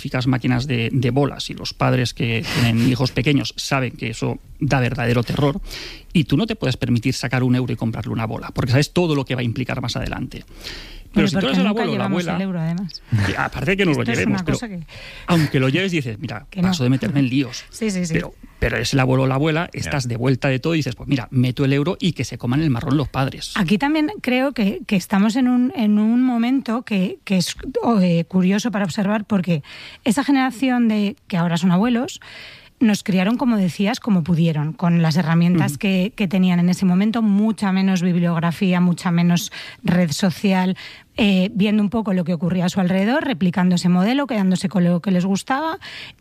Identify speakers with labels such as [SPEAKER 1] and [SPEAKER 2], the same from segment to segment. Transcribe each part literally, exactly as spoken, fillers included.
[SPEAKER 1] magníficas máquinas de, de bolas y los padres que tienen hijos pequeños saben que eso da verdadero terror, y tú no te puedes permitir sacar un euro y comprarle una bola, porque sabes todo lo que va a implicar más adelante. Pero, pero si tú eres el abuelo o la abuela,
[SPEAKER 2] el euro, además.
[SPEAKER 1] Aparte de que no
[SPEAKER 2] Esto
[SPEAKER 1] lo llevemos, pero
[SPEAKER 2] que...
[SPEAKER 1] aunque lo lleves dices, mira,
[SPEAKER 2] que
[SPEAKER 1] paso
[SPEAKER 2] no.
[SPEAKER 1] de meterme en líos.
[SPEAKER 2] Sí, sí, sí.
[SPEAKER 1] Pero, pero eres el abuelo o la abuela, estás de vuelta de todo y dices, pues mira, meto el euro y que se coman el marrón los padres.
[SPEAKER 2] Aquí también creo que, que estamos en un, en un momento que, que es eh, curioso para observar, porque esa generación de que ahora son abuelos nos criaron, como decías, como pudieron, con las herramientas uh-huh. que, que tenían en ese momento, mucha menos bibliografía, mucha menos red social, eh, viendo un poco lo que ocurría a su alrededor, replicando ese modelo, quedándose con lo que les gustaba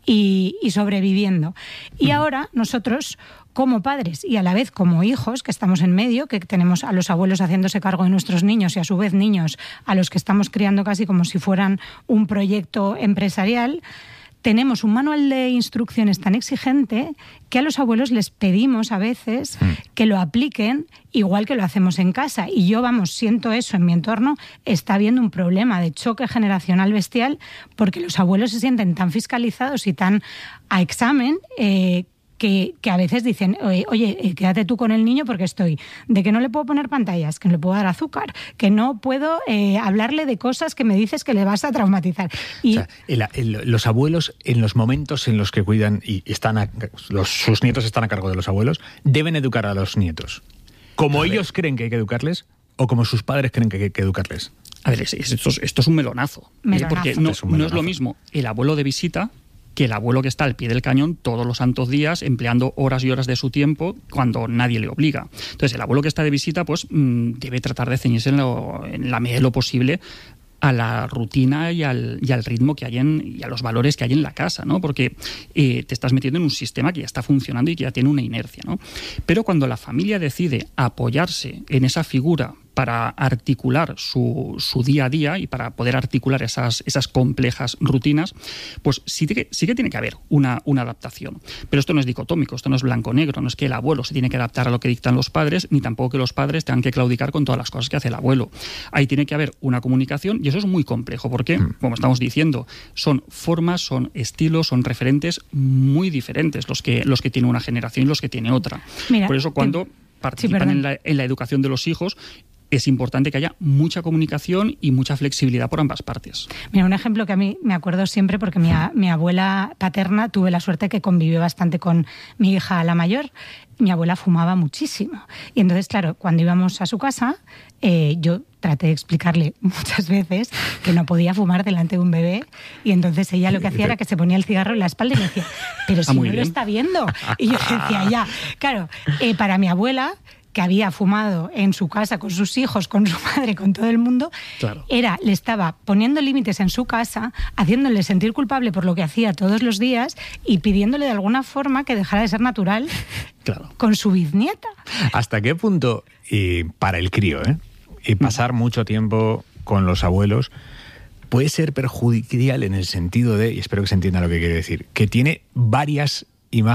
[SPEAKER 2] y, y sobreviviendo. Y uh-huh. ahora nosotros, como padres y a la vez como hijos, que estamos en medio, que tenemos a los abuelos haciéndose cargo de nuestros niños y a su vez niños a los que estamos criando casi como si fueran un proyecto empresarial, tenemos un manual de instrucciones tan exigente que a los abuelos les pedimos a veces que lo apliquen igual que lo hacemos en casa. Y yo, vamos, siento eso en mi entorno. Está habiendo un problema de choque generacional bestial porque los abuelos se sienten tan fiscalizados y tan a examen eh, Que, que a veces dicen, oye, oye, quédate tú con el niño porque estoy, de que no le puedo poner pantallas, que no le puedo dar azúcar, que no puedo eh, hablarle de cosas que me dices que le vas a traumatizar. Y,
[SPEAKER 3] o sea, el, el, los abuelos, en los momentos en los que cuidan y están a, los, sus nietos están a cargo de los abuelos, deben educar a los nietos. ¿Como a ellos ver. creen que hay que educarles o como sus padres creen que hay que educarles?
[SPEAKER 1] A ver, esto es, esto es un melonazo.
[SPEAKER 2] melonazo.
[SPEAKER 1] Porque no
[SPEAKER 3] es, un melonazo.
[SPEAKER 1] no es lo mismo el abuelo de visita que el abuelo que está al pie del cañón todos los santos días empleando horas y horas de su tiempo cuando nadie le obliga. Entonces, el abuelo que está de visita pues debe tratar de ceñirse en, lo, en la medida de lo posible a la rutina y al, y al ritmo que hay en, y a los valores que hay en la casa, ¿no? Porque eh, te estás metiendo en un sistema que ya está funcionando y que ya tiene una inercia, ¿no? Pero cuando la familia decide apoyarse en esa figura para articular su, su día a día y para poder articular esas, esas complejas rutinas, pues sí que, sí que tiene que haber una, una adaptación. Pero esto no es dicotómico, esto no es blanco-negro, no es que el abuelo se tiene que adaptar a lo que dictan los padres, ni tampoco que los padres tengan que claudicar con todas las cosas que hace el abuelo. Ahí tiene que haber una comunicación y eso es muy complejo porque, como estamos diciendo, son formas, son estilos, son referentes muy diferentes los que, los que tiene una generación y los que tiene otra.
[SPEAKER 2] Mira,
[SPEAKER 1] Por eso cuando
[SPEAKER 2] te...
[SPEAKER 1] participan
[SPEAKER 2] sí,
[SPEAKER 1] en, la, en la educación de los hijos, es importante que haya mucha comunicación y mucha flexibilidad por ambas partes.
[SPEAKER 2] Mira, un ejemplo que a mí me acuerdo siempre, porque mi, mi abuela paterna, tuve la suerte que convivió bastante con mi hija, la mayor. Mi abuela fumaba muchísimo. Y entonces, claro, cuando íbamos a su casa, eh, yo traté de explicarle muchas veces que no podía fumar delante de un bebé. Y entonces ella lo que hacía era que se ponía el cigarro en la espalda y me decía, pero si
[SPEAKER 1] ah,
[SPEAKER 2] no
[SPEAKER 1] bien.
[SPEAKER 2] lo está viendo. Y yo decía, ya. Claro, eh, para mi abuela, que había fumado en su casa con sus hijos, con su madre, con todo el mundo,
[SPEAKER 1] claro.
[SPEAKER 2] era, le estaba poniendo límites en su casa, haciéndole sentir culpable por lo que hacía todos los días y pidiéndole de alguna forma que dejara de ser natural
[SPEAKER 1] claro.
[SPEAKER 2] con su bisnieta.
[SPEAKER 3] ¿Hasta qué punto, y para el crío, eh, y pasar mucho tiempo con los abuelos puede ser perjudicial en el sentido de, y espero que se entienda lo que quiere decir, que tiene varias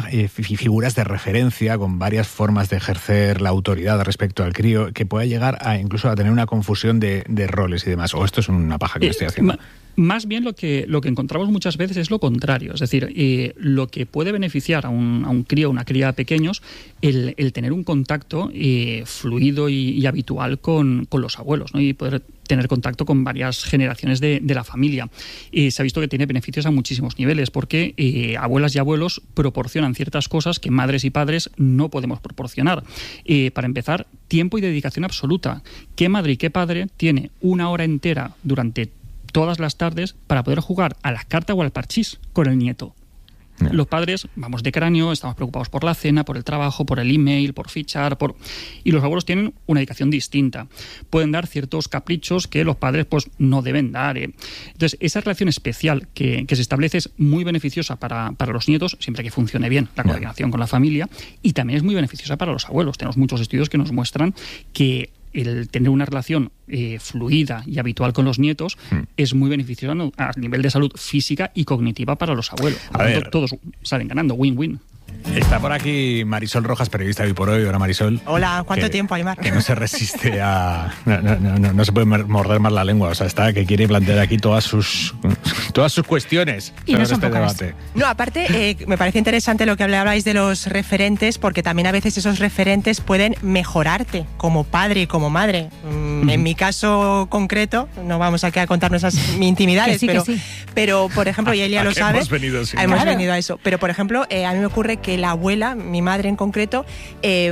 [SPEAKER 3] figuras de referencia con varias formas de ejercer la autoridad respecto al crío, que pueda llegar a incluso a tener una confusión de, de roles y demás? ¿O esto es una paja que me estoy haciendo?
[SPEAKER 1] Ma- Más bien lo que, lo que encontramos muchas veces es lo contrario. Es decir, eh, lo que puede beneficiar a un, a un crío o una cría pequeños, el, el tener un contacto eh, fluido y, y habitual con, con los abuelos, ¿no? Y poder tener contacto con varias generaciones de, de la familia. Eh, se ha visto que tiene beneficios a muchísimos niveles porque eh, abuelas y abuelos proporcionan ciertas cosas que madres y padres no podemos proporcionar. Eh, para empezar, tiempo y dedicación absoluta. ¿Qué madre y qué padre tiene una hora entera durante todas las tardes para poder jugar a la carta o al parchís con el nieto? No. Los padres vamos de cráneo, estamos preocupados por la cena, por el trabajo, por el email, por fichar, por... y los abuelos tienen una dedicación distinta. Pueden dar ciertos caprichos que los padres pues no deben dar. ¿eh? Entonces, esa relación especial que, que se establece es muy beneficiosa para, para los nietos, siempre que funcione bien la coordinación no. con la familia, y también es muy beneficiosa para los abuelos. Tenemos muchos estudios que nos muestran que el tener una relación eh, fluida y habitual con los nietos mm. es muy beneficioso a nivel de salud física y cognitiva para los abuelos.
[SPEAKER 3] A ver.
[SPEAKER 1] Todos salen ganando, win-win.
[SPEAKER 3] Está por aquí Marisol Rojas, periodista de Hoy por Hoy. Hola, Marisol.
[SPEAKER 4] Hola, ¿cuánto
[SPEAKER 3] que,
[SPEAKER 4] tiempo, Aimar?
[SPEAKER 3] Que no se resiste a... No, no, no, no se puede morder más la lengua. O sea, está que quiere plantear aquí todas sus, todas sus cuestiones
[SPEAKER 2] Y no
[SPEAKER 3] sobre
[SPEAKER 2] son
[SPEAKER 3] este
[SPEAKER 2] pocas.
[SPEAKER 3] debate.
[SPEAKER 4] No, aparte, eh, me parece interesante lo que hablabais de los referentes, porque también a veces esos referentes pueden mejorarte como padre y como madre. Mm,
[SPEAKER 1] Ujú.
[SPEAKER 4] En mi caso concreto, no vamos aquí a contar nuestras mi intimidades,
[SPEAKER 2] Que sí, que
[SPEAKER 4] pero,
[SPEAKER 2] sí.
[SPEAKER 4] pero, por ejemplo, y Elia
[SPEAKER 3] ¿A
[SPEAKER 4] lo
[SPEAKER 3] qué
[SPEAKER 4] sabe.
[SPEAKER 3] hemos venido, sí?
[SPEAKER 4] Hemos
[SPEAKER 2] Claro.
[SPEAKER 4] venido a eso. Pero, por ejemplo, eh, a mí me ocurre que la abuela, mi madre en concreto, eh,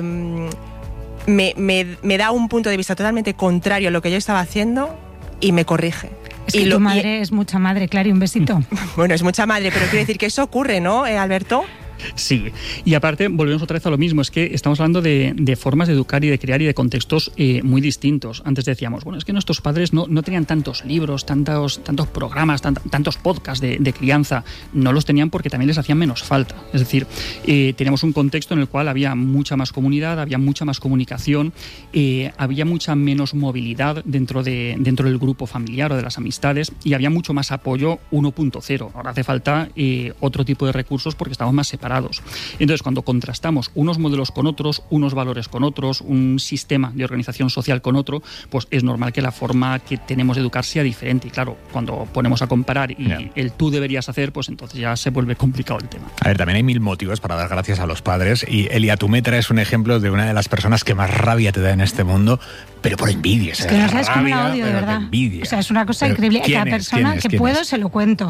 [SPEAKER 4] me, me, me da un punto de vista totalmente contrario a lo que yo estaba haciendo y me corrige.
[SPEAKER 2] Es
[SPEAKER 4] y
[SPEAKER 2] que
[SPEAKER 4] lo-
[SPEAKER 2] tu
[SPEAKER 4] y-
[SPEAKER 2] madre es mucha madre, Clary, un besito.
[SPEAKER 4] Bueno, es mucha madre, pero quiero decir que eso ocurre, ¿no, eh, Alberto?
[SPEAKER 1] Sí, y aparte volvemos otra vez a lo mismo, es que estamos hablando de, de formas de educar y de criar y de contextos eh, muy distintos. Antes decíamos, bueno, es que nuestros padres no, no tenían tantos libros, tantos, tantos programas, tant- tantos podcasts de, de crianza, no los tenían porque también les hacían menos falta. Es decir, eh, teníamos un contexto en el cual había mucha más comunidad, había mucha más comunicación, eh, había mucha menos movilidad dentro, de, dentro del grupo familiar o de las amistades y había mucho más apoyo uno punto cero. Ahora hace falta eh, otro tipo de recursos porque estamos más separados. Entonces, cuando contrastamos unos modelos con otros, unos valores con otros, un sistema de organización social con otro, pues es normal que la forma que tenemos de educar sea diferente. Y claro, cuando ponemos a comparar y
[SPEAKER 3] Ya.
[SPEAKER 1] el tú deberías hacer, pues entonces ya se vuelve complicado el tema.
[SPEAKER 3] A ver, también hay mil motivos para dar gracias a los padres. Y Elia, tú me traes un ejemplo de una de las personas que más rabia te da en este mundo, pero por envidia.
[SPEAKER 2] Es que no sabes cómo la odio, de verdad.
[SPEAKER 3] Envidia.
[SPEAKER 2] O sea, es una cosa
[SPEAKER 3] Pero
[SPEAKER 2] increíble.
[SPEAKER 3] ¿quién
[SPEAKER 2] Cada
[SPEAKER 3] es?
[SPEAKER 2] persona
[SPEAKER 3] ¿Quién es?
[SPEAKER 2] que
[SPEAKER 3] ¿Quién
[SPEAKER 2] puedo
[SPEAKER 3] es?
[SPEAKER 2] se lo cuento.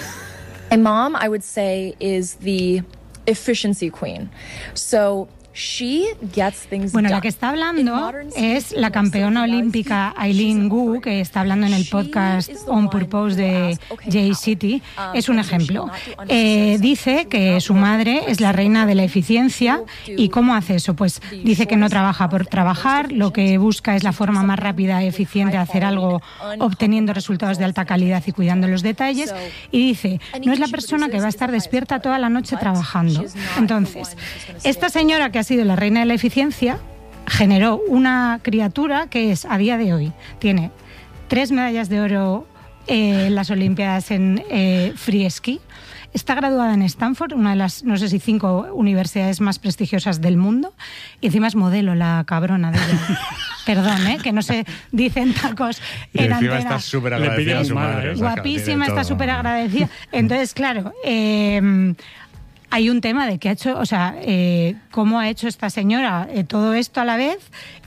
[SPEAKER 5] My mom, I would say, is the efficiency queen. So she gets things
[SPEAKER 2] Bueno, la
[SPEAKER 5] done.
[SPEAKER 2] que está
[SPEAKER 5] In
[SPEAKER 2] hablando
[SPEAKER 5] modern
[SPEAKER 2] es la
[SPEAKER 5] cities,
[SPEAKER 2] campeona
[SPEAKER 5] where
[SPEAKER 2] olímpica
[SPEAKER 5] society
[SPEAKER 2] Eileen
[SPEAKER 5] she's
[SPEAKER 2] Gu,
[SPEAKER 5] important.
[SPEAKER 2] que está hablando en el
[SPEAKER 5] She
[SPEAKER 2] podcast
[SPEAKER 5] is the
[SPEAKER 2] On
[SPEAKER 5] one
[SPEAKER 2] Purpose
[SPEAKER 5] who
[SPEAKER 2] de
[SPEAKER 5] asks, okay,
[SPEAKER 2] Jay
[SPEAKER 5] how?
[SPEAKER 2] City.
[SPEAKER 5] Um,
[SPEAKER 2] Es un
[SPEAKER 5] and so she'll
[SPEAKER 2] ejemplo.
[SPEAKER 5] not do
[SPEAKER 2] Eh,
[SPEAKER 5] unnecessary
[SPEAKER 2] dice
[SPEAKER 5] stuff.
[SPEAKER 2] que
[SPEAKER 5] She'll
[SPEAKER 2] su
[SPEAKER 5] not do
[SPEAKER 2] madre es la reina de la eficiencia.
[SPEAKER 5] She'll do
[SPEAKER 2] ¿Y cómo hace eso? Pues
[SPEAKER 5] the
[SPEAKER 2] dice que no
[SPEAKER 5] shortest
[SPEAKER 2] trabaja por
[SPEAKER 5] path and
[SPEAKER 2] trabajar,
[SPEAKER 5] most
[SPEAKER 2] lo que
[SPEAKER 5] efficient.
[SPEAKER 2] busca es la
[SPEAKER 5] She
[SPEAKER 2] forma
[SPEAKER 5] picks
[SPEAKER 2] más
[SPEAKER 5] up
[SPEAKER 2] rápida y
[SPEAKER 5] with
[SPEAKER 2] eficiente de
[SPEAKER 5] high
[SPEAKER 2] hacer algo
[SPEAKER 5] quality,
[SPEAKER 2] obteniendo
[SPEAKER 5] uncompromised
[SPEAKER 2] resultados de alta
[SPEAKER 5] results.
[SPEAKER 2] calidad y cuidando los detalles.
[SPEAKER 5] So,
[SPEAKER 2] Y dice, no es la
[SPEAKER 5] anything she
[SPEAKER 2] persona que va a
[SPEAKER 5] produces
[SPEAKER 2] estar
[SPEAKER 5] is the highest
[SPEAKER 2] despierta toda la noche
[SPEAKER 5] quality, but
[SPEAKER 2] trabajando.
[SPEAKER 5] she's not the
[SPEAKER 2] Entonces,
[SPEAKER 5] one who's gonna stay
[SPEAKER 2] esta
[SPEAKER 5] up.
[SPEAKER 2] señora que ha sido la reina de la eficiencia generó una criatura que es, a día de hoy, tiene tres medallas de oro eh, en las Olimpiadas en eh, free ski. Está graduada en Stanford, una de las, no sé si cinco universidades más prestigiosas del mundo. Y encima es modelo, la cabrona de ella. Perdón, ¿eh? Que no se dicen tacos
[SPEAKER 3] Y
[SPEAKER 2] en
[SPEAKER 3] encima
[SPEAKER 2] antena.
[SPEAKER 3] está súper
[SPEAKER 1] Le
[SPEAKER 3] agradecida a
[SPEAKER 1] pide
[SPEAKER 3] su
[SPEAKER 1] mala,
[SPEAKER 3] madre.
[SPEAKER 1] ¿eh?
[SPEAKER 3] o sea, que
[SPEAKER 2] Guapísima,
[SPEAKER 3] tiene
[SPEAKER 2] está
[SPEAKER 3] todo.
[SPEAKER 2] súper agradecida. Entonces, claro, eh, hay un tema de qué ha hecho, o sea, eh, cómo ha hecho esta señora eh, todo esto a la vez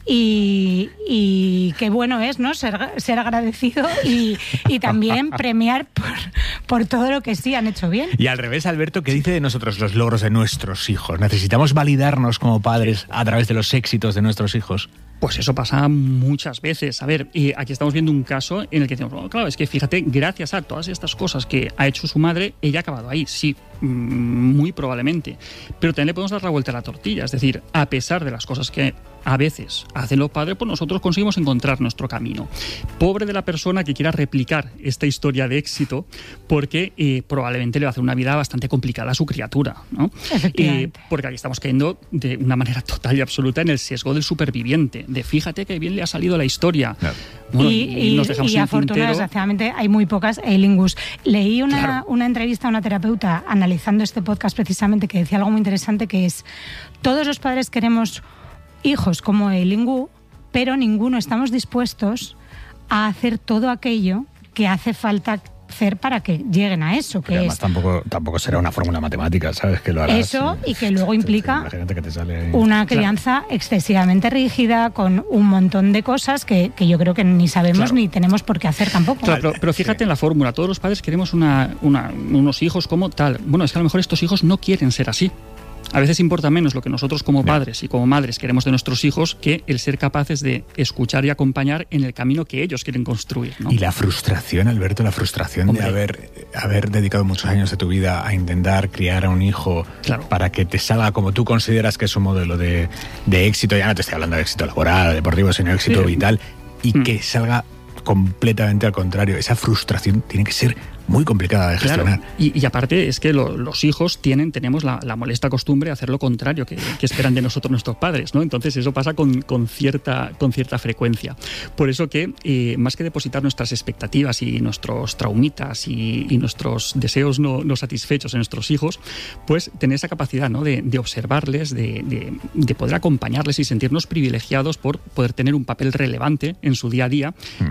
[SPEAKER 2] y, y qué bueno es, ¿no? Ser, ser agradecido y, y también premiar por, por todo lo que sí han hecho bien.
[SPEAKER 3] Y al revés, Alberto, ¿qué dice de nosotros los logros de nuestros hijos? ¿Necesitamos validarnos como padres a través de los éxitos de nuestros hijos?
[SPEAKER 1] Pues eso pasa muchas veces. A ver, y aquí estamos viendo un caso en el que decimos, bueno, claro, es que fíjate, gracias a todas estas cosas que ha hecho su madre, ella ha acabado ahí, sí, mm, muy probablemente. Pero también le podemos dar la vuelta a la tortilla, es decir, a pesar de las cosas que a veces hacen los padres, pues nosotros conseguimos encontrar nuestro camino. Pobre de la persona que quiera replicar esta historia de éxito, porque eh, probablemente le va a hacer una vida bastante complicada a su criatura, ¿no?
[SPEAKER 2] Efectivamente.
[SPEAKER 1] Eh, porque aquí estamos cayendo de una manera total y absoluta en el sesgo del superviviente, de fíjate que bien le ha salido la historia.
[SPEAKER 3] Claro.
[SPEAKER 1] Bueno,
[SPEAKER 2] y, y,
[SPEAKER 1] nos dejamos
[SPEAKER 2] y
[SPEAKER 1] un
[SPEAKER 2] afortunadamente,
[SPEAKER 1] tintero.
[SPEAKER 2] desgraciadamente, hay muy pocas Eileen Gus. Leí una,
[SPEAKER 1] Claro.
[SPEAKER 2] una entrevista a una terapeuta analizando este podcast precisamente que decía algo muy interesante, que es todos los padres queremos hijos como Eileen Gu, pero ninguno estamos dispuestos a hacer todo aquello que hace falta hacer para que lleguen a eso, que
[SPEAKER 3] Pero además
[SPEAKER 2] es
[SPEAKER 3] tampoco, tampoco será una fórmula matemática, ¿sabes? Que lo harás.
[SPEAKER 2] eso y que luego implica
[SPEAKER 3] Imagínate que te sale ahí.
[SPEAKER 2] una crianza excesivamente rígida con un montón de cosas que, que yo creo que ni sabemos
[SPEAKER 1] Claro.
[SPEAKER 2] ni tenemos por qué hacer tampoco.
[SPEAKER 1] Claro, pero, pero fíjate
[SPEAKER 3] Sí.
[SPEAKER 1] en la fórmula, todos los padres queremos una, una- unos hijos como tal. Bueno, es que a lo mejor estos hijos no quieren ser así. A veces importa menos lo que nosotros como padres y como madres queremos de nuestros hijos que el ser capaces de escuchar y acompañar en el camino que ellos quieren construir, ¿no?
[SPEAKER 3] Y la frustración, Alberto, la frustración
[SPEAKER 1] Hombre.
[SPEAKER 3] de haber, haber dedicado muchos años de tu vida a intentar criar a un hijo
[SPEAKER 1] Claro.
[SPEAKER 3] para que te salga como tú consideras que es un modelo de, de éxito. Ya no te estoy hablando de éxito laboral, deportivo, sino de éxito
[SPEAKER 1] Sí.
[SPEAKER 3] vital. Y
[SPEAKER 1] Mm.
[SPEAKER 3] que salga completamente al contrario. Esa frustración tiene que ser muy complicada de
[SPEAKER 1] Claro,
[SPEAKER 3] gestionar.
[SPEAKER 1] y, y aparte es que lo- los hijos tienen, tenemos la, la molesta costumbre de hacer lo contrario que, que esperan de nosotros nuestros padres, ¿no? Entonces eso pasa con, con cierta, con cierta frecuencia. Por eso que eh, más que depositar nuestras expectativas y nuestros traumitas y, y nuestros deseos no, no satisfechos en nuestros hijos, pues tener esa capacidad, ¿no? de, de observarles, de, de- de poder acompañarles y sentirnos privilegiados por poder tener un papel relevante en su día a día y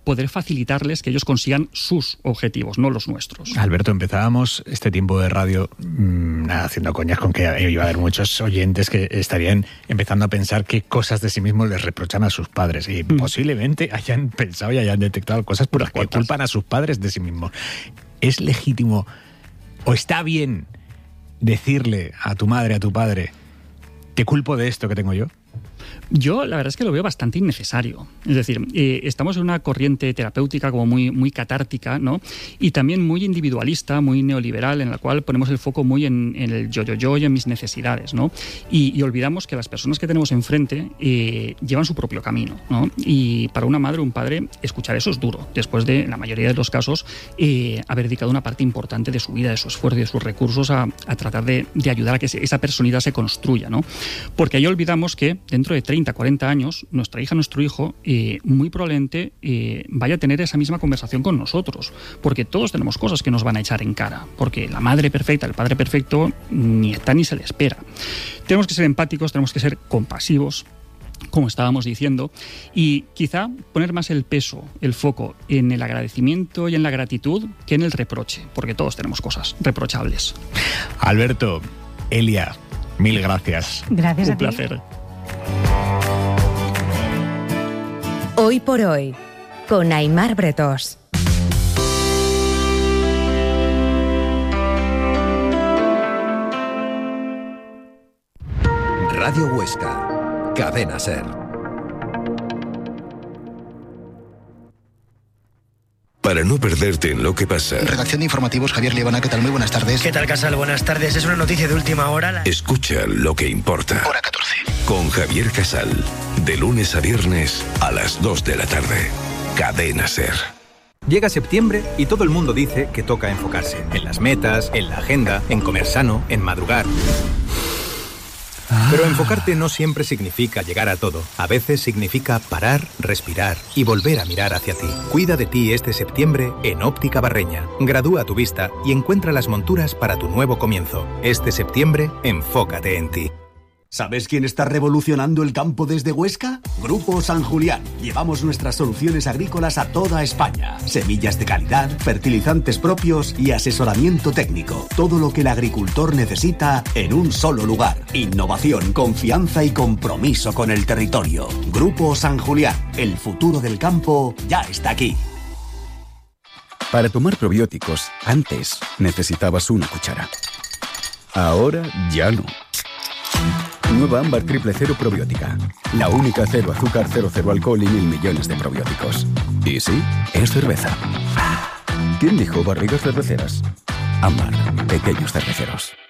[SPEAKER 1] poder facilitarles que ellos consigan sus objetivos, no los nuestros.
[SPEAKER 3] Alberto, empezábamos este tiempo de radio mmm, haciendo coñas con que iba a haber muchos oyentes que estarían empezando a pensar qué cosas de sí mismos les reprochan a sus padres y mm. posiblemente hayan pensado y hayan detectado cosas por las que culpan a sus padres de sí mismos. ¿Es legítimo o está bien decirle a tu madre, a tu padre, te culpo de esto que tengo yo?
[SPEAKER 1] Yo la verdad es que lo veo bastante innecesario. Es decir, eh, estamos en una corriente terapéutica como muy, muy catártica, ¿no? Y también muy individualista, muy neoliberal, en la cual ponemos el foco muy en, en el yo-yo-yo y en mis necesidades, ¿no? Y, y olvidamos que las personas que tenemos enfrente eh, llevan su propio camino, ¿no? Y para una madre o un padre, escuchar eso es duro, después de, en la mayoría de los casos, eh, haber dedicado una parte importante de su vida, de su esfuerzo y de sus recursos a, a tratar de, de ayudar a que esa personalidad se construya, ¿no? Porque ahí olvidamos que dentro de treinta, cuarenta años, nuestra hija, nuestro hijo, eh, muy probablemente eh, vaya a tener esa misma conversación con nosotros, porque todos tenemos cosas que nos van a echar en cara, porque la madre perfecta, el padre perfecto, ni está ni se le espera. Tenemos que ser empáticos, tenemos que ser compasivos, como estábamos diciendo, y quizá poner más el peso, el foco en el agradecimiento y en la gratitud que en el reproche, porque todos tenemos cosas reprochables.
[SPEAKER 3] Alberto, Elia, mil gracias.
[SPEAKER 2] Gracias
[SPEAKER 1] Un
[SPEAKER 2] a ti.
[SPEAKER 1] Un placer.
[SPEAKER 6] Hoy por hoy, con Aimar Bretós.
[SPEAKER 7] Radio Huesca, Cadena SER. Para no perderte en lo que pasa.
[SPEAKER 8] Redacción de informativos, Javier Liebana, ¿qué tal? Muy buenas tardes.
[SPEAKER 9] ¿Qué tal, Casal? Buenas tardes. Es una noticia de última hora. La...
[SPEAKER 7] Escucha lo que importa.
[SPEAKER 8] Hora catorce.
[SPEAKER 7] Con Javier Casal, de lunes a viernes a las dos de la tarde. Cadena SER.
[SPEAKER 10] Llega septiembre y todo el mundo dice que toca enfocarse en las metas, en la agenda, en comer sano, en madrugar. Pero enfocarte no siempre significa llegar a todo. A veces significa parar, respirar y volver a mirar hacia ti. Cuida de ti este septiembre en Óptica Barreña. Gradúa tu vista y encuentra las monturas para tu nuevo comienzo. Este septiembre, enfócate en ti.
[SPEAKER 11] ¿Sabes quién está revolucionando el campo desde Huesca? Grupo San Julián. Llevamos nuestras soluciones agrícolas a toda España. Semillas de calidad, fertilizantes propios y asesoramiento técnico. Todo lo que el agricultor necesita en un solo lugar. Innovación, confianza y compromiso con el territorio. Grupo San Julián. El futuro del campo ya está aquí.
[SPEAKER 12] Para tomar probióticos, antes necesitabas una cuchara. Ahora ya no. Nueva Ámbar Triple Cero Probiótica. La única cero azúcar, cero, cero alcohol y mil millones de probióticos. Y sí, es cerveza. ¿Quién dijo barrigas cerveceras? Ámbar, pequeños cerveceros.